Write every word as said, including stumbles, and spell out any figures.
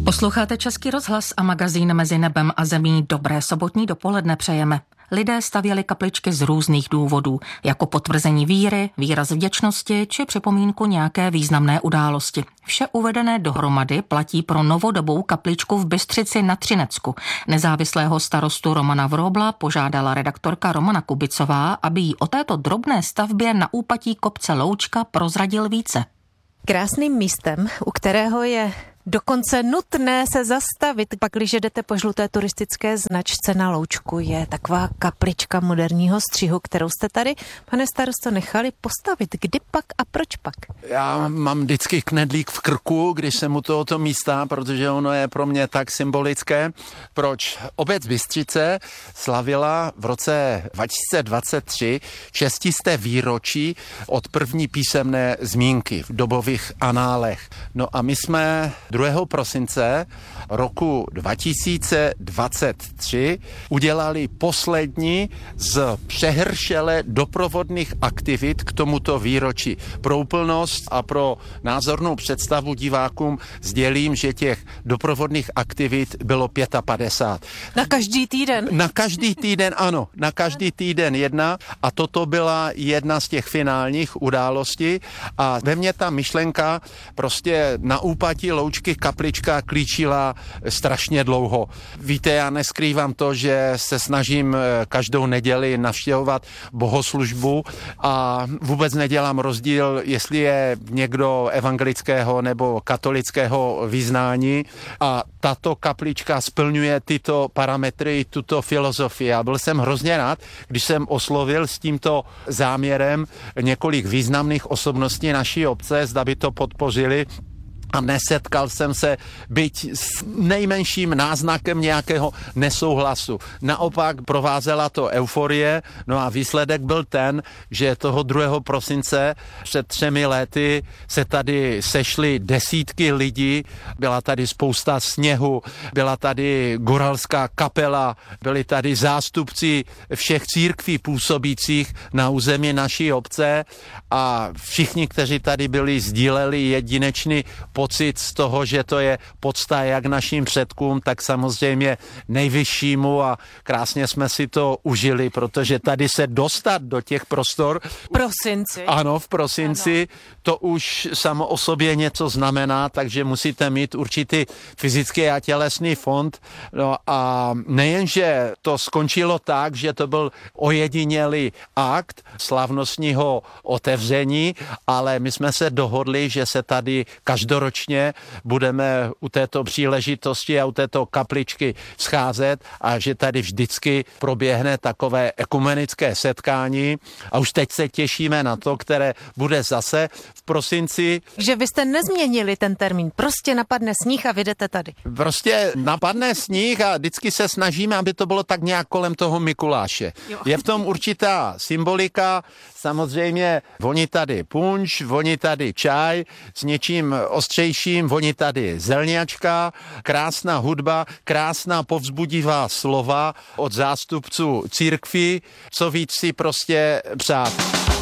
Posloucháte Český rozhlas a magazín Mezi nebem a zemí. Dobré sobotní dopoledne přejeme. Lidé stavěli kapličky z různých důvodů, jako potvrzení víry, výraz vděčnosti či připomínku nějaké významné události. Vše uvedené dohromady platí pro novodobou kapličku v Bystřici na Třinecku. Nezávislého starostu Romana Vrobla požádala redaktorka Romana Kubicová, aby jí o této drobné stavbě na úpatí kopce Loučka prozradil více. Krásným místem, u kterého je dokonce nutné se zastavit, pak když jdete po žluté turistické značce na Loučku, je taková kaplička moderního střihu, kterou jste tady, pane starosto, nechali postavit. Kdy pak a proč pak? Já mám vždycky knedlík v krku, když jsem u tohoto místa, protože ono je pro mě tak symbolické. Proč? Obec Bystřice slavila v roce dva tisíce dvacet tři šestisté výročí od první písemné zmínky v dobových análech. No a my jsme druhého prosince roku dva tisíce dvacet tři udělali poslední z přehršele doprovodných aktivit k tomuto výročí. Pro úplnost a pro názornou představu divákům sdělím, že těch doprovodných aktivit bylo padesát pět. Na každý týden? Na každý týden, ano. Na každý týden jedna a toto byla jedna z těch finálních událostí a ve mně ta myšlenka prostě na úpatí Loučky kaplička klíčila strašně dlouho. Víte, já neskrývám to, že se snažím každou neděli navštěvovat bohoslužbu a vůbec nedělám rozdíl, jestli je někdo evangelického nebo katolického vyznání a tato kaplička splňuje tyto parametry, tuto filozofii. A byl jsem hrozně rád, když jsem oslovil s tímto záměrem několik významných osobností naší obce, zda by to podpořili. A nesetkal jsem se byť s nejmenším náznakem nějakého nesouhlasu. Naopak provázela to euforie, no a výsledek byl ten, že toho druhého prosince před třemi lety se tady sešly desítky lidí, byla tady spousta sněhu, byla tady goralská kapela, byli tady zástupci všech církví působících na území naší obce a všichni, kteří tady byli, sdíleli jedinečný pocit z toho, že to je podsta jak našim předkům, tak samozřejmě nejvyššímu a krásně jsme si to užili, protože tady se dostat do těch prostor. V prosinci. Ano, v prosinci. Ano. To už samo o sobě něco znamená, takže musíte mít určitý fyzický a tělesný fond. No a nejenže to skončilo tak, že to byl ojedinělý akt slavnostního otevření, ale my jsme se dohodli, že se tady každoročně budeme u této příležitosti a u této kapličky scházet a že tady vždycky proběhne takové ekumenické setkání a už teď se těšíme na to, které bude zase v prosinci. Že vy jste nezměnili ten termín, prostě napadne sníh a vyjdete tady. Prostě napadne sníh a vždycky se snažíme, aby to bylo tak nějak kolem toho Mikuláše. Jo. Je v tom určitá symbolika, samozřejmě voní tady punč, voní tady čaj s něčím ostřejším, voní tady zelňačka, krásná hudba, krásná povzbudivá slova od zástupců církví, co víc si prostě přát.